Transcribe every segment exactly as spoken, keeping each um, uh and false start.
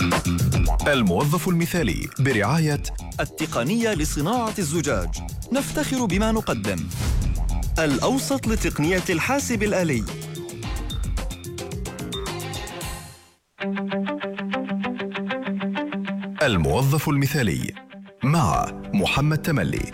الموظف المثالي برعاية التقنية لصناعة الزجاج. نفتخر بما نقدم. الأوسط لتقنية الحاسب الآلي. الموظف المثالي مع محمد تملي.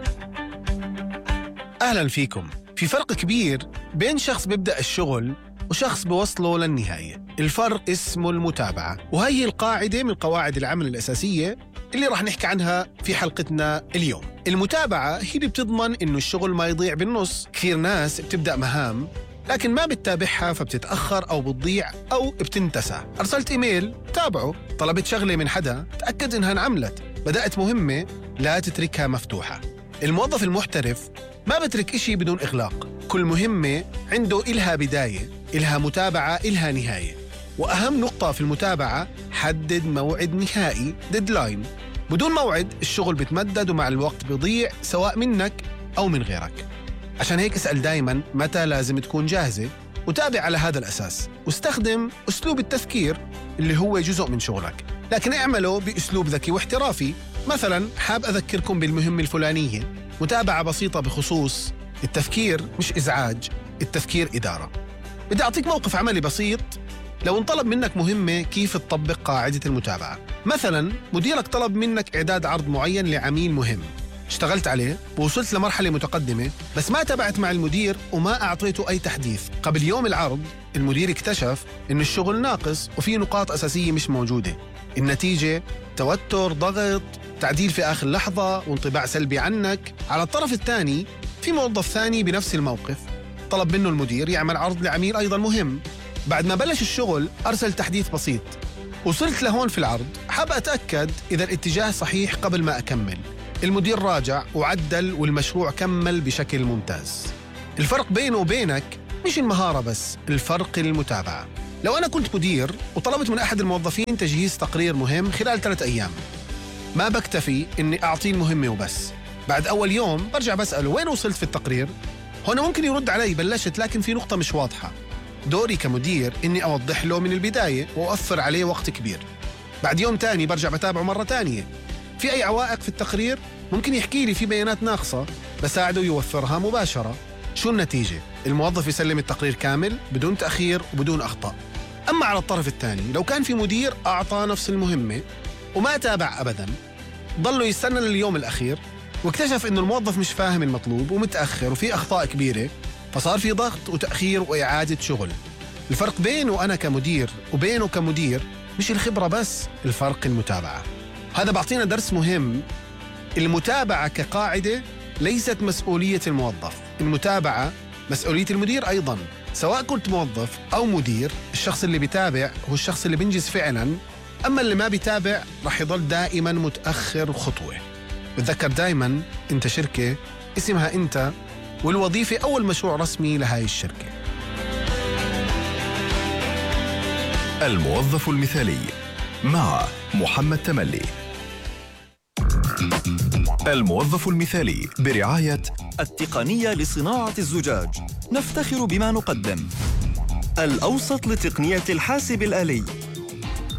أهلاً فيكم. في فرق كبير بين شخص بيبدأ الشغل وشخص بوصله للنهاية. الفرق اسمه المتابعة، وهي القاعدة من قواعد العمل الأساسية اللي راح نحكي عنها في حلقتنا اليوم. المتابعة هي اللي بتضمن إنه الشغل ما يضيع بالنص. كثير ناس بتبدأ مهام لكن ما بتتابعها فبتتأخر أو بتضيع أو بتنتسى. أرسلت إيميل، تابعه. طلبت شغلة من حدا، تأكد إنها انعملت. بدأت مهمة، لا تتركها مفتوحة. الموظف المحترف ما بترك إشي بدون إغلاق. كل مهمة عنده إلها بداية، إلها متابعة، إلها نهاية. وأهم نقطة في المتابعة، حدد موعد نهائي، ديدلاين. بدون موعد الشغل بتمدد ومع الوقت بيضيع سواء منك أو من غيرك. عشان هيك اسأل دايماً متى لازم تكون جاهزة، وتابع على هذا الأساس. واستخدم أسلوب التذكير اللي هو جزء من شغلك، لكن اعمله بأسلوب ذكي واحترافي. مثلاً حاب أذكركم بالمهمة الفلانية، متابعة بسيطة بخصوص التفكير مش إزعاج، التفكير إدارة. بدي أعطيك موقف عملي بسيط. لو انطلب منك مهمة كيف تطبق قاعدة المتابعة. مثلاً مديرك طلب منك إعداد عرض معين لعميل مهم، اشتغلت عليه ووصلت لمرحلة متقدمة، بس ما تابعت مع المدير وما أعطيته أي تحديث. قبل يوم العرض المدير اكتشف إن الشغل ناقص وفي نقاط أساسية مش موجودة. النتيجة توتر، ضغط، تعديل في آخر لحظة، وانطباع سلبي عنك. على الطرف الثاني في موظف ثاني بنفس الموقف، طلب منه المدير يعمل عرض لعميل أيضا مهم. بعد ما بلش الشغل أرسل تحديث بسيط. وصلت لهون في العرض، حاب أتأكد إذا الاتجاه صحيح قبل ما أكمل. المدير راجع وعدل والمشروع كمل بشكل ممتاز. الفرق بينه وبينك مش المهارة بس، الفرق المتابعة. لو أنا كنت مدير وطلبت من أحد الموظفين تجهيز تقرير مهم خلال ثلاث أيام، ما بكتفي إني أعطيه المهمة وبس. بعد أول يوم برجع بسأله وين وصلت في التقرير؟ هنا ممكن يرد علي بلشت لكن في نقطة مش واضحة. دوري كمدير إني أوضح له من البداية وأوفر عليه وقت كبير. بعد يوم تاني برجع بتابعه مرة تانية. في أي عوائق في التقرير؟ ممكن يحكي لي في بيانات ناقصة، بساعده يوفرها مباشرة. شو النتيجة؟ الموظف يسلم التقرير كامل بدون تأخير وبدون أخطاء. أما على الطرف الثاني لو كان في مدير أعطى نفس المهمة وما تابع أبداً، ضلوا يستنى لليوم الأخير واكتشف إنه الموظف مش فاهم المطلوب ومتأخر وفي أخطاء كبيرة، فصار في ضغط وتأخير وإعادة شغل. الفرق بينه أنا كمدير وبينه كمدير مش الخبرة بس، الفرق المتابعة. هذا بعطينا درس مهم. المتابعة كقاعدة ليست مسؤولية الموظف، المتابعة مسؤولية المدير أيضاً. سواء كنت موظف أو مدير، الشخص اللي بيتابع هو الشخص اللي بينجز فعلاً، أما اللي ما بيتابع رح يضل دائماً متأخر خطوة. بتذكر دائماً أنت شركة اسمها أنت، والوظيفة أول مشروع رسمي لهاي الشركة. الموظف المثالي مع محمد تملي. الموظف المثالي برعاية التقنية لصناعة الزجاج. نفتخر بما نقدم. الأوسط لتقنية الحاسب الآلي.